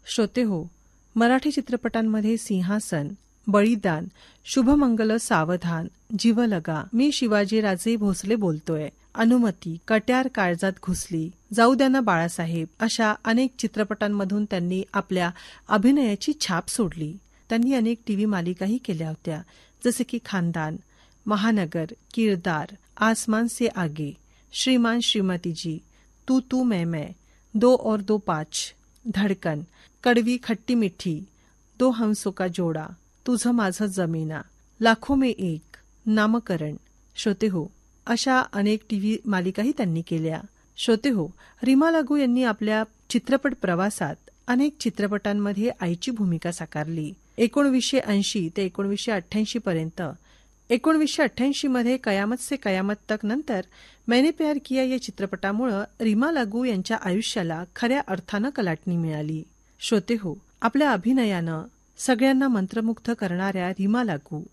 श्रोते हो, मराठी चित्रपटांमध्ये सिंहासन, बळीदान, शुभमंगल सावधान, जीवलगा, मी शिवाजीराजे भोसले बोलतोय, अनुमती, कट्यार काळजात घुसली, जाऊ द्या ना बाळासाहेब अशा अनेक चित्रपटांमधून त्यांनी आपल्या अभिनयाची छाप सोडली. त्यांनी अनेक टीव्ही मालिकाही केल्या होत्या, जसे की खानदान, महानगर, किरदार, आसमान से आगे, श्रीमान श्रीमती जी, तू मैं, दो और दो पाच, धडकन, कड़वी खट्टी मिठी, दो हंसों का जोड़ा, तुझं माझं जमीना, लाखों में एक, नामकरण. श्रोते हो, अशा अनेक टीव्ही मालिकाही त्यांनी केल्या. श्रोते हो, रीमा लागू यांनी आपल्या चित्रपट प्रवासात अनेक चित्रपटांमध्ये आईची भूमिका साकारली. 1980 ते 1988 पर्यंत. 1988 मध्ये कयामत से कयामत तक नंतर मैंने प्यार किया या चित्रपटामुळे रीमा लागू यांच्या आयुष्याला खऱ्या अर्थानं कलाटणी मिळाली. श्रोते हो, आपल्या अभिनयानं सगळ्यांना मंत्रमुग्ध करणाऱ्या रीमा लागू